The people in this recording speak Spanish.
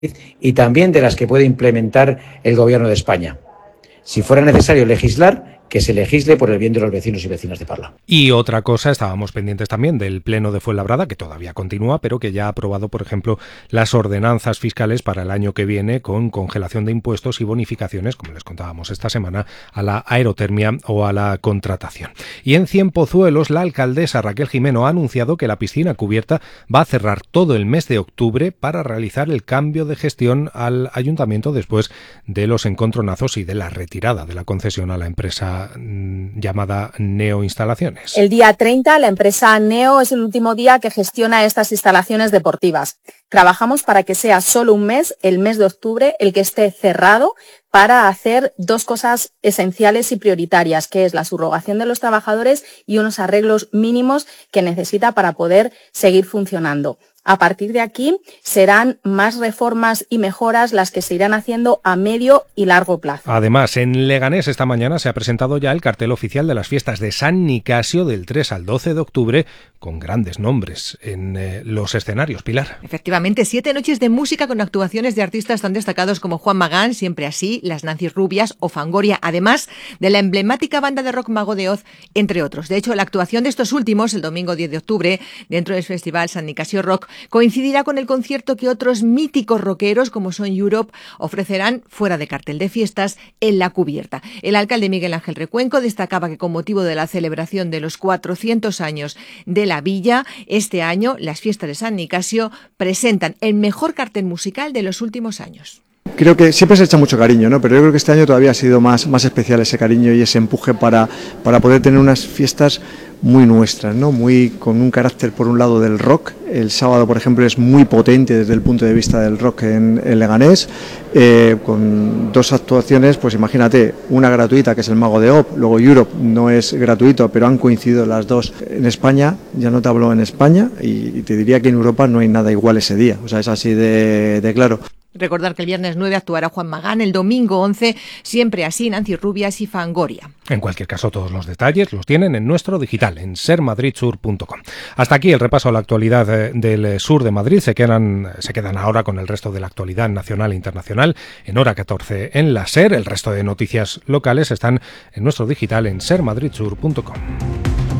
y también de las que puede implementar el Gobierno de España. Si fuera necesario legislar, que se legisle por el bien de los vecinos y vecinas de Parla. Y otra cosa, estábamos pendientes también del Pleno de Fuenlabrada, que todavía continúa, pero que ya ha aprobado, por ejemplo, las ordenanzas fiscales para el año que viene, con congelación de impuestos y bonificaciones, como les contábamos esta semana, a la aerotermia o a la contratación. Y en Cienpozuelos, la alcaldesa Raquel Gimeno ha anunciado que la piscina cubierta va a cerrar todo el mes de octubre para realizar el cambio de gestión al ayuntamiento después de los encontronazos y de la retirada de la concesión a la empresa llamada Neo Instalaciones. El día 30, la empresa Neo es el último día que gestiona estas instalaciones deportivas. Trabajamos para que sea solo un mes, el mes de octubre, el que esté cerrado para hacer dos cosas esenciales y prioritarias, que es la subrogación de los trabajadores y unos arreglos mínimos que necesita para poder seguir funcionando. A partir de aquí serán más reformas y mejoras las que se irán haciendo a medio y largo plazo. Además, en Leganés esta mañana se ha presentado ya el cartel oficial de las fiestas de San Nicasio del 3 al 12 de octubre, con grandes nombres en los escenarios. Pilar. Efectivamente, 7 noches de música con actuaciones de artistas tan destacados como Juan Magán, Siempre Así, Las Nancy Rubias o Fangoria, además de la emblemática banda de rock Mago de Oz, entre otros. De hecho, la actuación de estos últimos, el domingo 10 de octubre, dentro del Festival San Nicasio Rock, coincidirá con el concierto que otros míticos rockeros como son Europe ofrecerán fuera de cartel de fiestas en la cubierta. El alcalde Miguel Ángel Recuenco destacaba que con motivo de la celebración de los 400 años de la villa, este año las fiestas de San Nicasio presentan el mejor cartel musical de los últimos años. Creo que siempre se echa mucho cariño, ¿no? Pero yo creo que este año todavía ha sido más especial ese cariño y ese empuje para poder tener unas fiestas muy nuestras, ¿no? Muy con un carácter por un lado del rock. El sábado, por ejemplo, es muy potente desde el punto de vista del rock en Leganés, con dos actuaciones, pues imagínate, una gratuita que es el Mago de Oz, luego Europe no es gratuito, pero han coincidido las dos en España. Ya no te hablo en España y te diría que en Europa no hay nada igual ese día, o sea, es así de claro. Recordar que el viernes 9 actuará Juan Magán, el domingo 11 Siempre Así, Nancy Rubias y Fangoria. En cualquier caso, todos los detalles los tienen en nuestro digital, en sermadridsur.com. Hasta aquí el repaso a la actualidad del sur de Madrid. Se quedan ahora con el resto de la actualidad nacional e internacional en hora 14 en la SER. El resto de noticias locales están en nuestro digital en sermadridsur.com.